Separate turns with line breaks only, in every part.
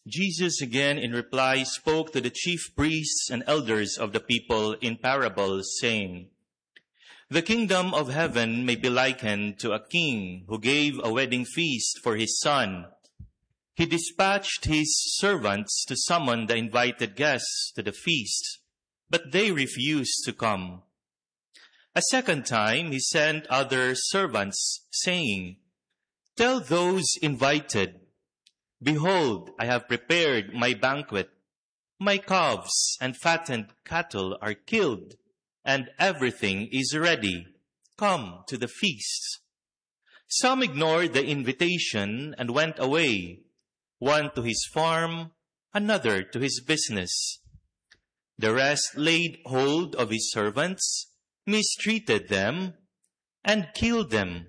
Jesus again in reply spoke to the chief priests and elders of the people in parables, saying, "The kingdom of heaven may be likened to a king who gave a wedding feast for his son. He dispatched his servants to summon the invited guests to the feast, but they refused to come. A second time he sent other servants, saying, 'Tell those invited, behold, I have prepared my banquet. My calves and fattened cattle are killed, and everything is ready. Come to the feast.' Some ignored the invitation and went away, one to his farm, another to his business. The rest laid hold of his servants, mistreated them, and killed them.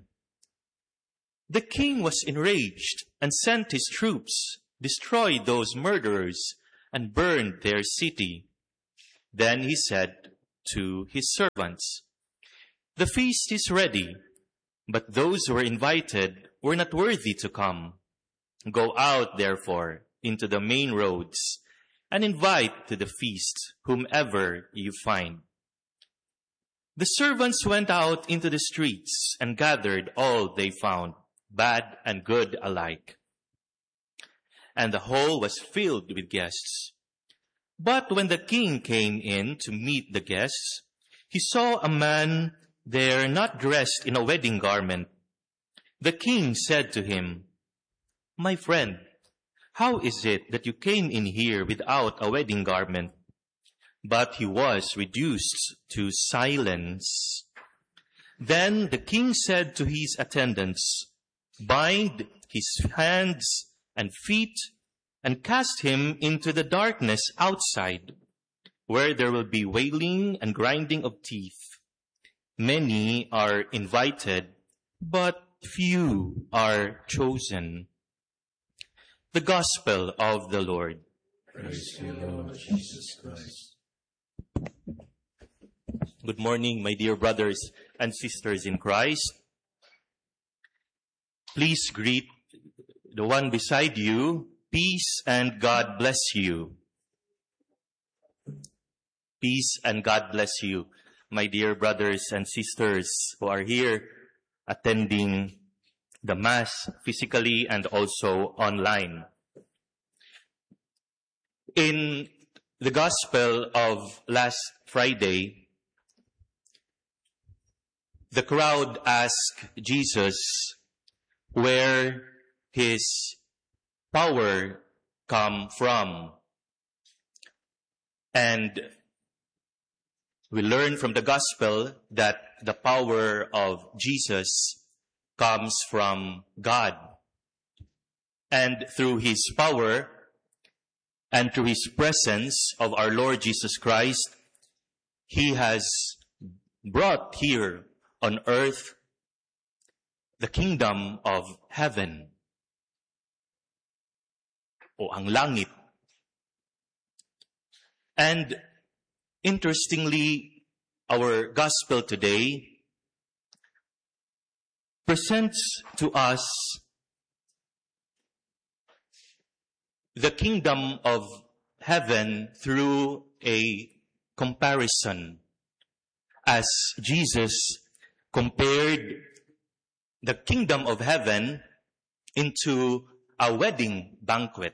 The king was enraged and sent his troops, destroyed those murderers, and burned their city. Then he said to his servants, 'The feast is ready, but those who were invited were not worthy to come. Go out, therefore, into the main roads, and invite to the feast whomever you find.' The servants went out into the streets and gathered all they found, bad and good alike. And the hall was filled with guests. But when the king came in to meet the guests, he saw a man there not dressed in a wedding garment. The king said to him, 'My friend, how is it that you came in here without a wedding garment?' But he was reduced to silence. Then the king said to his attendants, 'Bind his hands and feet and cast him into the darkness outside, where there will be wailing and grinding of teeth. Many are invited, but few are chosen.'" The Gospel of the Lord.
Praise to you, Lord Jesus Christ.
Good morning, my dear brothers and sisters in Christ. Please greet the one beside you. Peace and God bless you. Peace and God bless you, my dear brothers and sisters who are here attending the Mass physically and also online. In the Gospel of last Friday, the crowd asked Jesus where his power come from. And we learn from the Gospel that the power of Jesus comes from God. And through his power and through his presence of our Lord Jesus Christ, he has brought here on earth the kingdom of heaven, o ang langit. And interestingly, our gospel today presents to us the kingdom of heaven through a comparison, as Jesus compared the kingdom of heaven into a wedding banquet.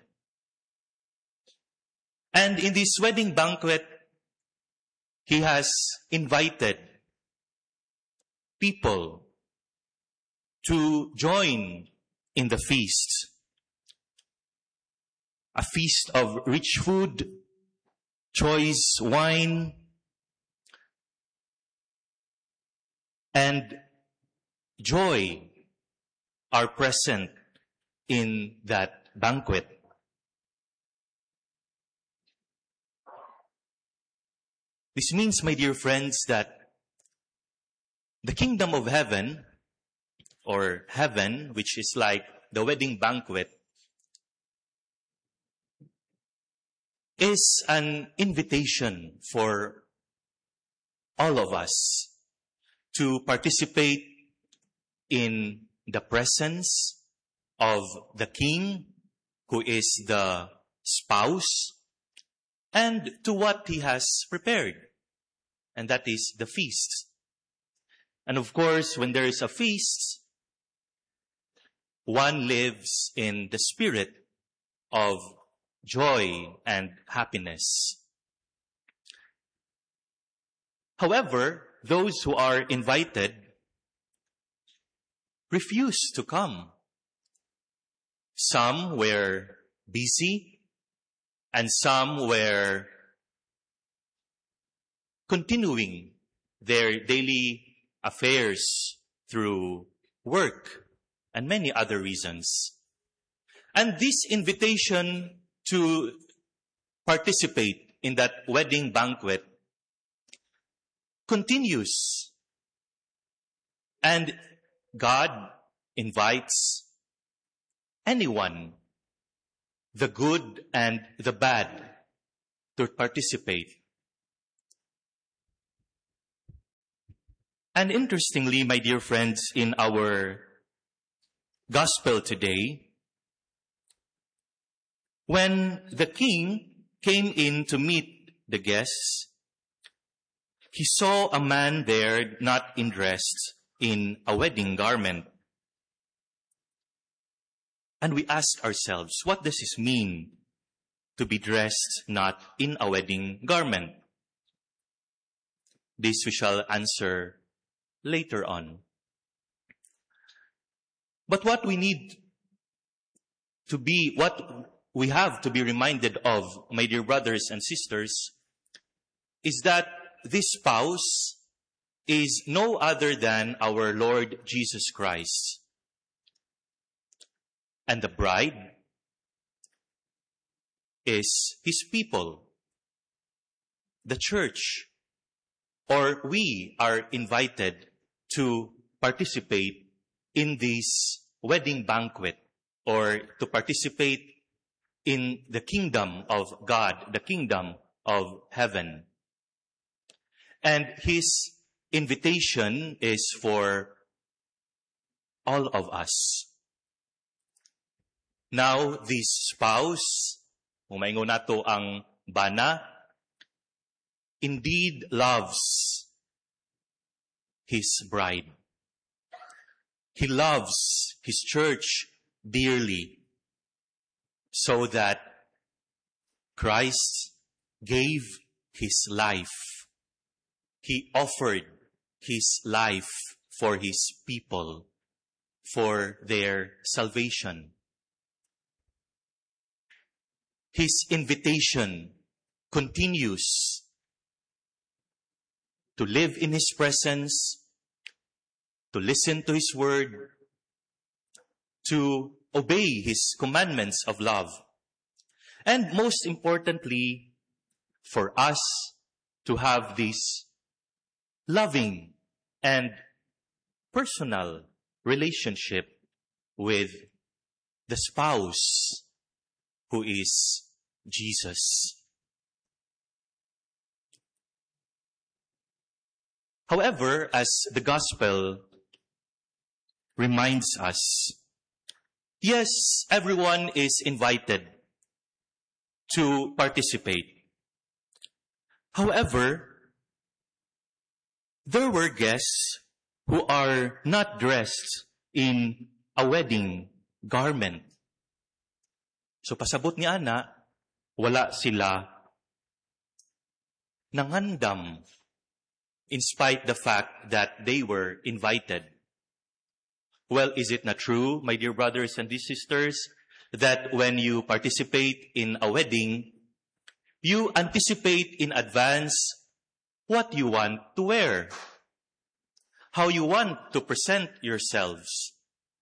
And in this wedding banquet, he has invited people to join in the feast. A feast of rich food, choice wine, and joy are present in that banquet. This means, my dear friends, that the kingdom of heaven, or heaven, which is like the wedding banquet, is an invitation for all of us to participate in the presence of the King, who is the spouse and to what he has prepared. And that is the feast. And of course, when there is a feast, one lives in the spirit of joy and happiness. However, those who are invited refuse to come. Some were busy, and some were continuing their daily affairs through work and many other reasons. And this invitation to participate in that wedding banquet continues. And God invites anyone, the good and the bad, to participate. And interestingly, my dear friends, in our gospel today, when the king came in to meet the guests, he saw a man there not dressed in a wedding garment. And we ask ourselves, what does this mean, to be dressed not in a wedding garment? This we shall answer later on. But what we have to be reminded of, my dear brothers and sisters, is that this spouse is no other than our Lord Jesus Christ. And the bride is His people, the church, or we are invited to participate in this wedding banquet, or to participate in the kingdom of God, the kingdom of heaven. And His invitation is for all of us. Now, this spouse, umaingo nato ang bana, indeed loves his bride. He loves his church dearly, so that Christ gave his life. He offered his life for his people, for their salvation. His invitation continues to live in His presence, to listen to His word, to obey His commandments of love, and most importantly, for us to have this loving and personal relationship with the spouse, who is Jesus. However, as the gospel reminds us, yes, everyone is invited to participate. However, there were guests who are not dressed in a wedding garment. So pasabot ni Ana, wala sila nangandam, in spite the fact that they were invited. Well, is it not true, my dear brothers and dear sisters, that when you participate in a wedding, you anticipate in advance what you want to wear, how you want to present yourselves,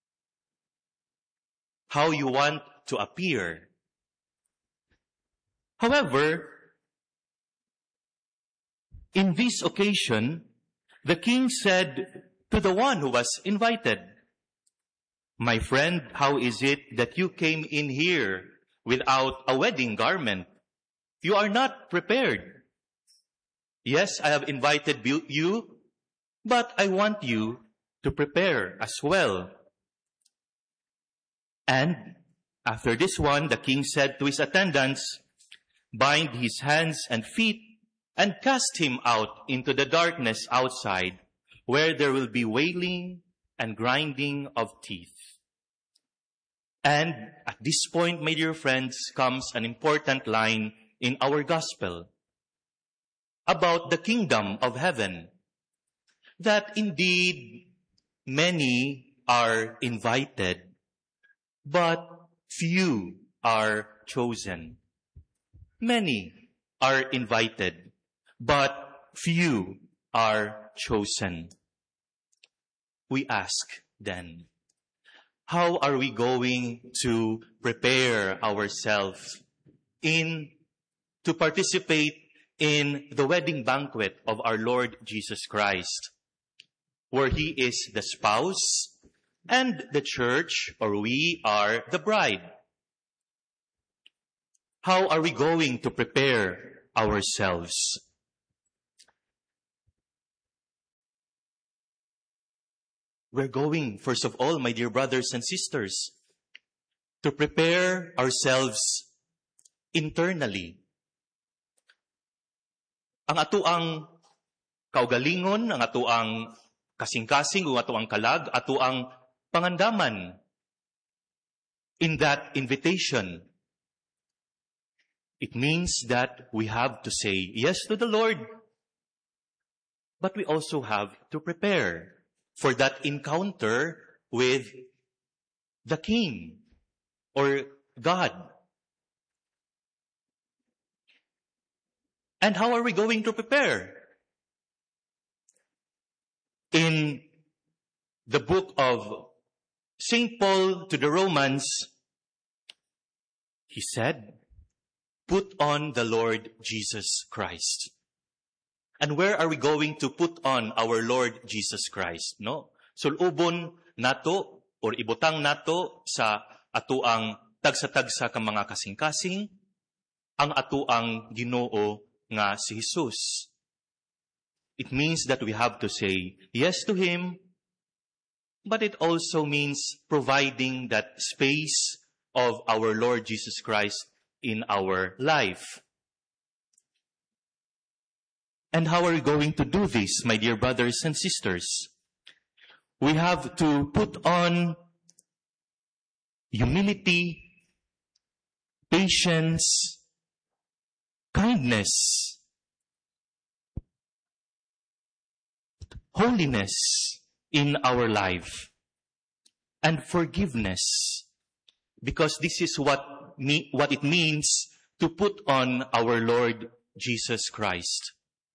how you want to appear. However, in this occasion, the king said to the one who was invited, "My friend, how is it that you came in here without a wedding garment? You are not prepared. Yes, I have invited you, but I want you to prepare as well." And After this one, the king said to his attendants, "Bind his hands and feet and cast him out into the darkness outside, where there will be wailing and grinding of teeth." And at this point, my dear friends, comes an important line in our gospel about the kingdom of heaven, that indeed many are invited, but few are chosen. Many are invited, but few are chosen. We ask then, how are we going to prepare ourselves to participate in the wedding banquet of our Lord Jesus Christ, where He is the spouse and the church, or we, are the bride? How are we going to prepare ourselves? We're going, first of all, my dear brothers and sisters, to prepare ourselves internally. Ang atuang kaugalingon, ang atuang kasing-kasing, ang atuang kalag, atuang pangandaman in that invitation. It means that we have to say yes to the Lord, but we also have to prepare for that encounter with the King or God. And how are we going to prepare? In the book of St. Paul to the Romans, he said, "Put on the Lord Jesus Christ." And where are we going to put on our Lord Jesus Christ? No? Sulubon nato or ibutang nato sa atuang tagsa-tagsa ka mga kasing-kasing ang atuang Ginoo nga si Jesus. It means that we have to say yes to Him, but it also means providing that space of our Lord Jesus Christ in our life. And how are we going to do this, my dear brothers and sisters? We have to put on humility, patience, kindness, holiness in our life, and forgiveness, because this is what it means to put on our Lord Jesus Christ.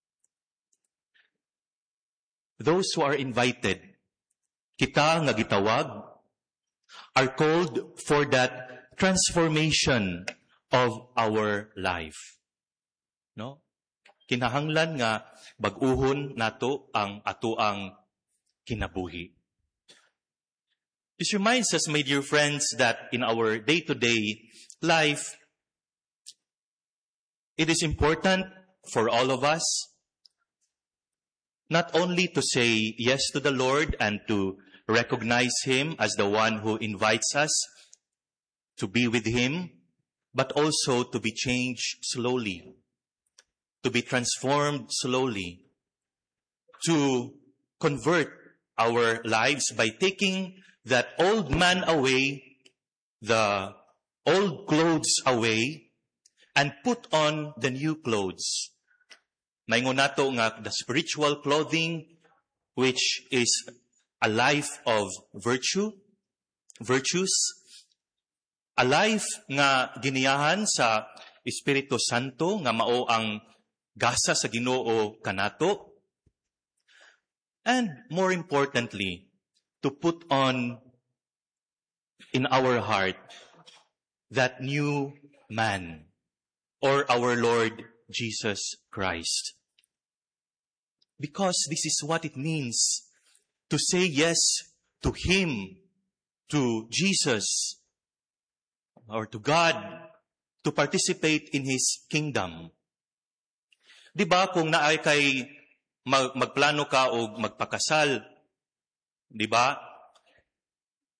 Those who are invited, kita nga gitawag, are called for that transformation of our life. No? Kinahanglan nga bag-uhon nato ang atuang kinabuhi. This reminds us, my dear friends, that in our day-to-day life, it is important for all of us not only to say yes to the Lord and to recognize Him as the one who invites us to be with Him, but also to be changed slowly, to be transformed slowly, to convert our lives by taking that old man away, the old clothes away, and put on the new clothes. Maingon nato nga the spiritual clothing, which is a life of virtues, a life nga giniyahan sa Espiritu Santo, nga mao ang gasa sa Ginoo kanato, and more importantly, to put on in our heart that new man, or our Lord Jesus Christ. Because this is what it means to say yes to Him, to Jesus, or to God, to participate in His kingdom. Di ba kung naay kay magplano ka o magpakasal, di ba?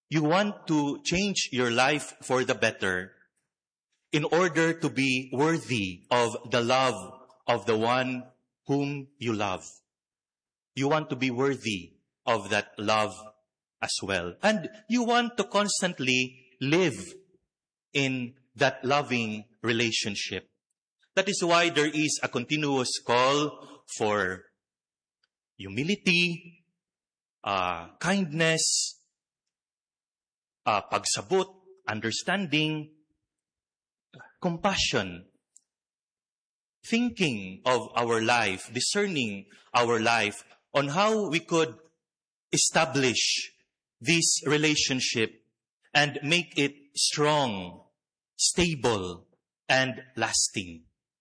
You want to change your life for the better in order to be worthy of the love of the one whom you love. You want to be worthy of that love as well. And you want to constantly live in that loving relationship. That is why there is a continuous call for humility, kindness, pagsabot, understanding, compassion, thinking of our life, discerning our life on how we could establish this relationship and make it strong, stable, and lasting.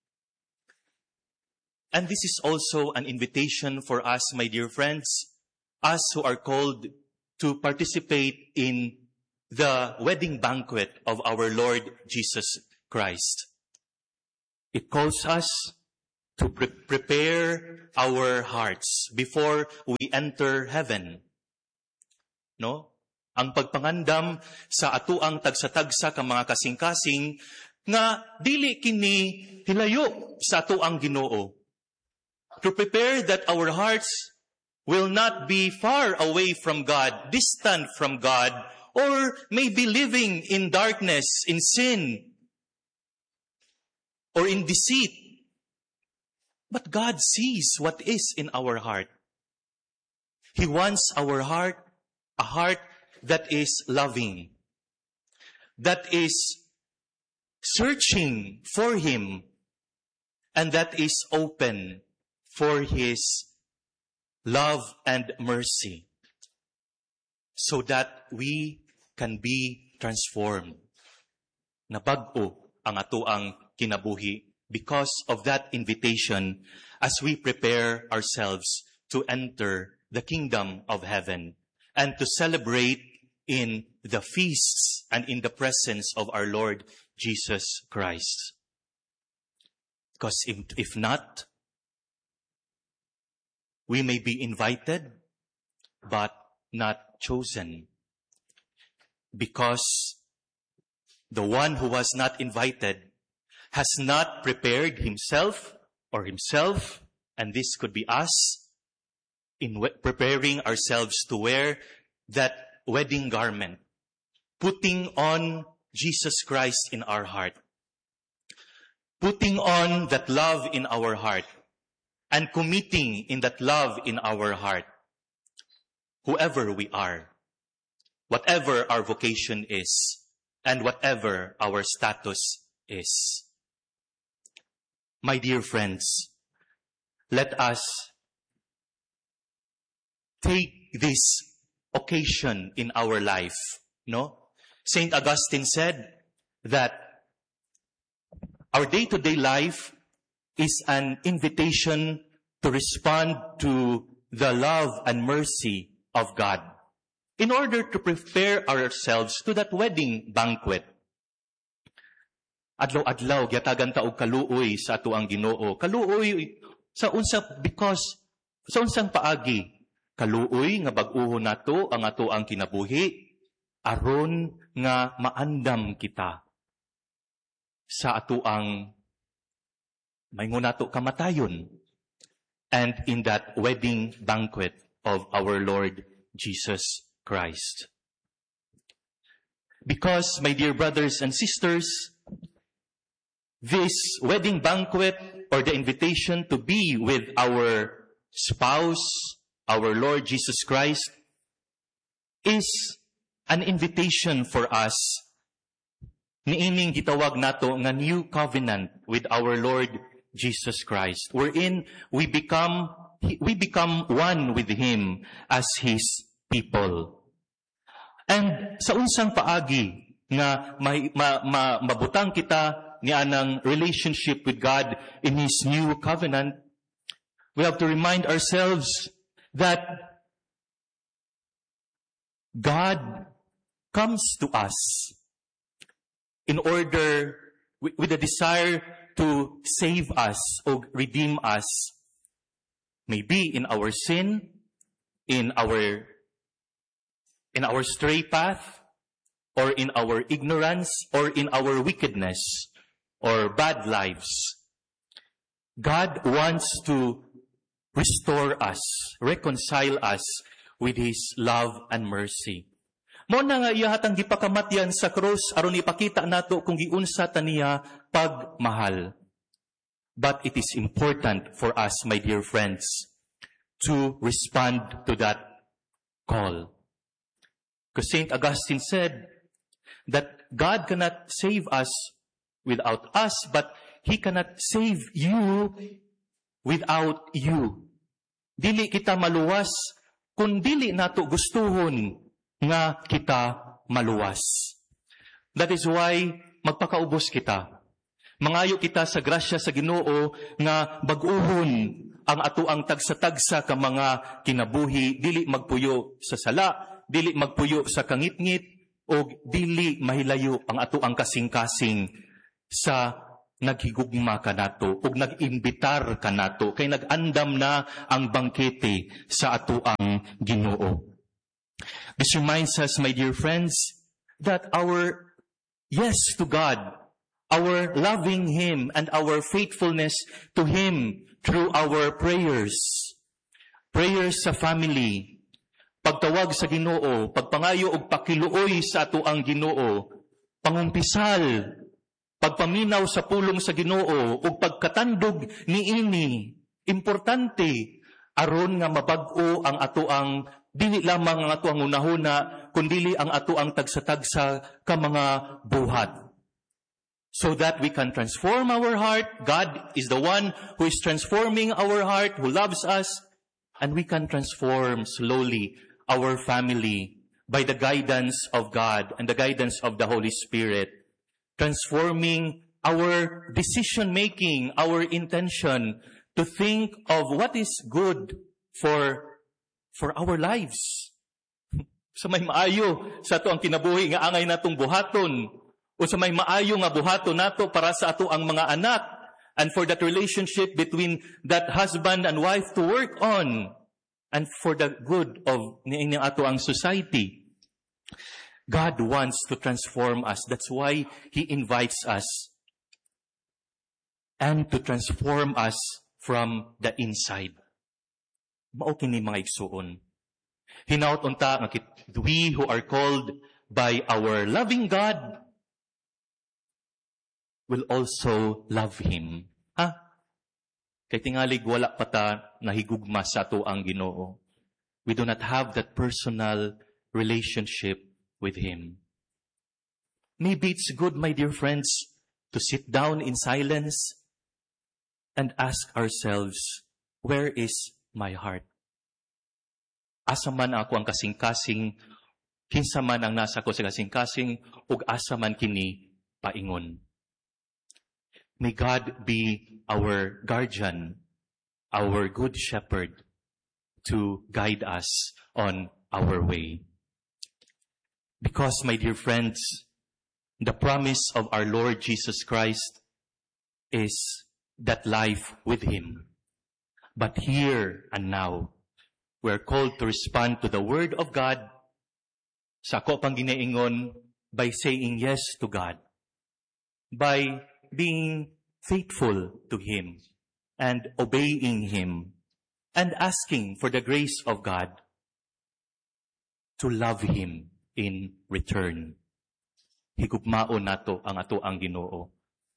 And this is also an invitation for us, my dear friends, us who are called to participate in the wedding banquet of our Lord Jesus Christ. It calls us to prepare our hearts before we enter heaven. No? Ang pagpangandam sa atuang tagsa-tagsa ka mga kasing-kasing nga dili kini hilayo sa atuang Ginoo. To prepare that our hearts will not be far away from God, distant from God, or maybe living in darkness, in sin, or in deceit. But God sees what is in our heart. He wants our heart, a heart that is loving, that is searching for Him, and that is open for His love and mercy, so that we can be transformed. Nabag-o ang atuang kinabuhi because of that invitation as we prepare ourselves to enter the kingdom of heaven and to celebrate in the feasts and in the presence of our Lord Jesus Christ. Because if not, we may be invited but not chosen. Because the one who was not invited has not prepared himself, and this could be us, in preparing ourselves to wear that wedding garment, putting on Jesus Christ in our heart, putting on that love in our heart, and committing in that love in our heart, whoever we are, whatever our vocation is, and whatever our status is. My dear friends, let us take this occasion in our life, no? Saint Augustine said that our day-to-day life is an invitation to respond to the love and mercy of God in order to prepare ourselves to that wedding banquet. Adlaw-adlaw gyatagan ta og kaluoy sa ato ang Ginoo. Kaluoy sa unsang paagi, kaluoy nga bag-uhon nato ang ato ang kinabuhi aron nga maandam kita sa ato ang maingon nato kamatayon, and in that wedding banquet of our Lord Jesus Christ. Because, my dear brothers and sisters, this wedding banquet, or the invitation to be with our spouse, our Lord Jesus Christ, is an invitation for us. Niining gitawag nato nga new covenant with our Lord Jesus Christ, wherein we become one with Him as His people. And sa unsang paagi nga mabutang kita ni anang relationship with God in His new covenant, we have to remind ourselves that God comes to us in order, with a desire to save us or redeem us, maybe in our sin, in our stray path, or in our ignorance, or in our wickedness, or bad lives. God wants to restore us, reconcile us with His love and mercy. Mo na nga iyahatang gipakamatyan sa krus aron ipakita nato kung giunsa ta niya pagmahal. But it is important for us, my dear friends, to respond to that call. Because St. Augustine said that God cannot save us without us, but He cannot save you without you. Dili kita maluwas kung dili nato gustuhon nga kita maluwas. That is why magpakaubos kita. Mangayo kita sa grasya sa Ginoo nga bag-ohon ang atoang tagsa-tagsa ka mga kinabuhi, dili magpuyo sa sala, dili magpuyo sa kangitngit, o dili mahilayo ang atoang kasing-kasing sa naghigugma kanato o nag-imbitar kanato kay nag-andam na ang bangkete sa atoang Ginoo. This reminds us, my dear friends, that our yes to God, our loving Him, and our faithfulness to Him through our prayers sa family, pagtawag sa Ginoo, pagpangayo og pakiluoy sa atoang Ginoo, pangumpisal, pagpaminaw sa pulong sa Ginoo, ug pagkatandog niini, importante aron nga mabag-o ang atoang dili lamang ang atoang unahuna, kundili ang atoang tagsa-tagsa ka mga buhat. So that we can transform our heart. God is the one who is transforming our heart, who loves us, and we can transform slowly our family by the guidance of God and the guidance of the Holy Spirit, transforming our decision-making, our intention to think of what is good for our lives. Sa may maayo sa ato ang kinabuhi nga angay natong buhaton, o sa may maayo nga buhaton nato para sa ato ang mga anak, and for that relationship between that husband and wife to work on, and for the good of niining ato ang society. God wants to transform us. That's why He invites us, and to transform us from the inside. Mao kini mga igsuon. Hinaut unta nga we who are called by our loving God will also love Him. Kay tingalig wala pa ta nahigugma sa ato ang Ginoo. We do not have that personal relationship with Him. Maybe it's good, my dear friends, to sit down in silence and ask ourselves, where is my heart? Asa man ako ang kasing-kasing, kinsa man ang nasa ko sa kasing-kasing, ug asa man kini paingon. May God be our guardian, our good shepherd, to guide us on our way. Because, my dear friends, the promise of our Lord Jesus Christ is that life with Him. But here and now, we're called to respond to the Word of God sa ako pang ginaingon by saying yes to God, by being faithful to Him and obeying Him and asking for the grace of God to love Him in return. Higugmao nato ang ato ang Ginoo.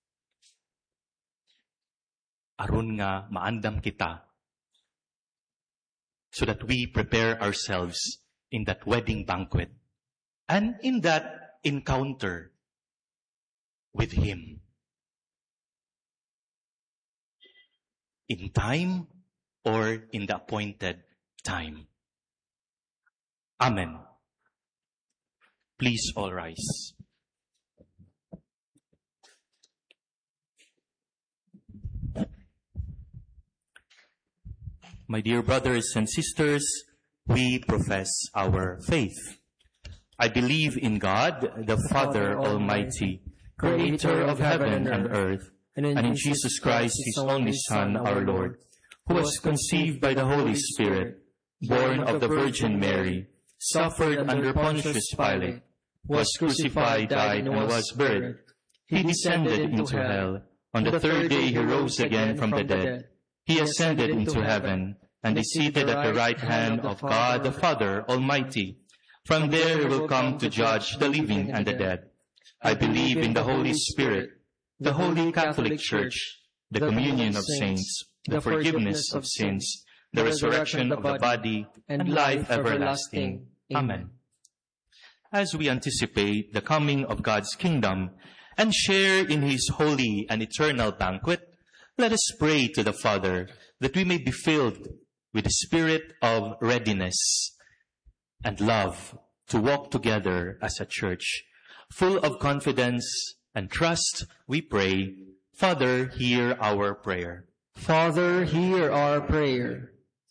Aron nga maandam kita so that we prepare ourselves in that wedding banquet and in that encounter with Him. In time or in the appointed time. Amen. Please all rise. My dear brothers and sisters, we profess our faith. I believe in God, the Father Almighty, Creator of heaven and earth, and in Jesus Christ, His only Son, our Lord, who was conceived by the Holy Spirit, born of the Virgin Mary, suffered under Pontius Pilate, was crucified, died, and was buried. He descended into hell. On the third day he rose again from the dead. He ascended into heaven, and is seated at the right hand of God the Father Almighty. From there he will come to judge the living and the dead. I believe in the Holy Spirit, the Holy Catholic Church, the communion of saints, the forgiveness of sins, the resurrection of the body, and life everlasting. Amen. As we anticipate the coming of God's kingdom and share in His holy and eternal banquet, let us pray to the Father that we may be filled with the spirit of readiness and love to walk together as a church. Full of confidence and trust, we pray, Father, hear our prayer.
Father, hear our prayer.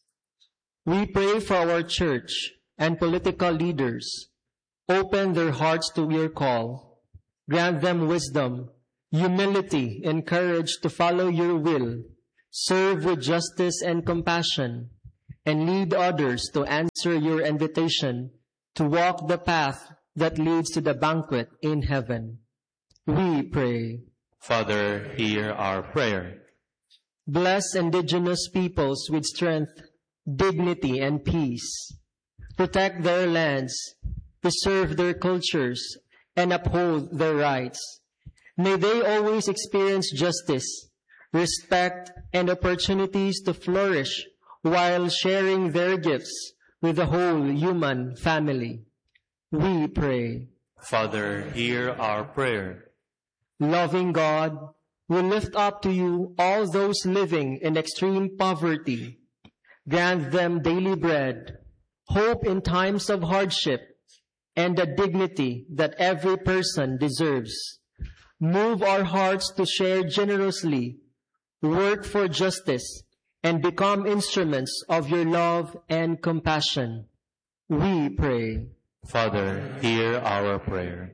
We pray for our church and political leaders. Open their hearts to your call. Grant them wisdom, humility, and courage to follow your will, serve with justice and compassion, and lead others to answer your invitation to walk the path that leads to the banquet in heaven. We pray.
Father, hear our prayer.
Bless indigenous peoples with strength, dignity, and peace. Protect their lands, preserve their cultures, and uphold their rights. May they always experience justice, respect, and opportunities to flourish while sharing their gifts with the whole human family. We pray.
Father, hear our prayer.
Loving God, we lift up to you all those living in extreme poverty. Grant them daily bread, hope in times of hardship, and the dignity that every person deserves. Move our hearts to share generously, work for justice, and become instruments of your love and compassion. We pray.
Father, hear our prayer.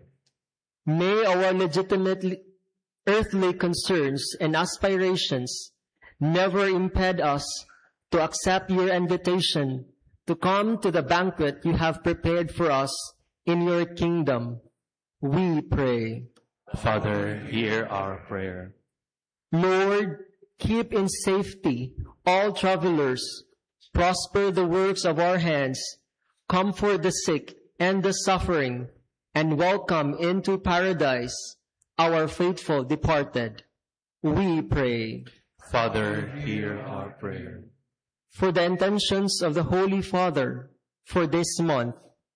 May our legitimate earthly concerns and aspirations never impede us to accept your invitation to come to the banquet you have prepared for us in your kingdom. We pray.
Father, hear our prayer.
Lord, keep in safety all travelers, prosper the works of our hands, comfort the sick and the suffering, and welcome into paradise our faithful departed. We pray.
Father, hear our prayer.
For the intentions of the Holy Father for this month,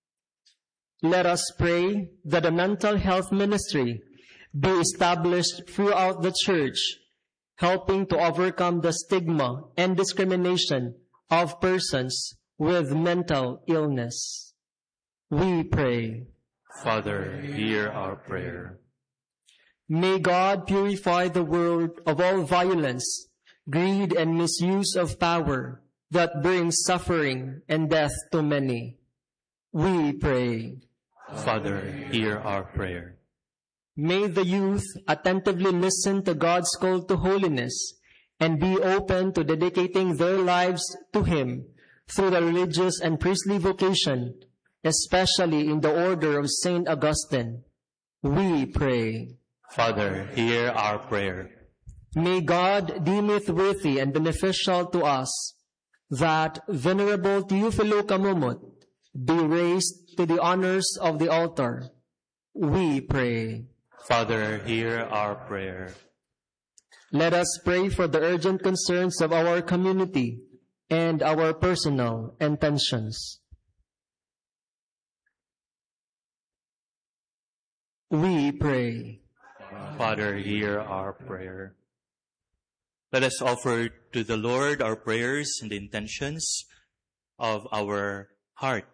let us pray that the mental health ministry be established throughout the Church, helping to overcome the stigma and discrimination of persons with mental illness. We pray.
Father, hear our prayer.
May God purify the world of all violence, greed, and misuse of power that brings suffering and death to many. We pray.
Father, hear our prayer.
May the youth attentively listen to God's call to holiness and be open to dedicating their lives to Him through the religious and priestly vocation, especially in the order of Saint Augustine. We pray.
Father, hear our prayer.
May God deem it worthy and beneficial to us that Venerable Teofilo Camumut be raised to the honors of the altar. We pray.
Father, hear our prayer.
Let us pray for the urgent concerns of our community and our personal intentions. We pray.
Father, hear our prayer. Let us offer to the Lord our prayers and the intentions of our heart.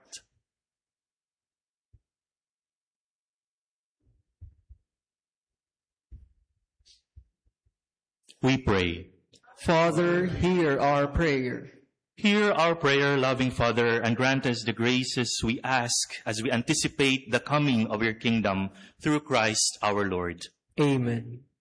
We pray.
Father, hear our prayer.
Hear our prayer, loving Father, and grant us the graces we ask as we anticipate the coming of your kingdom through Christ our Lord.
Amen.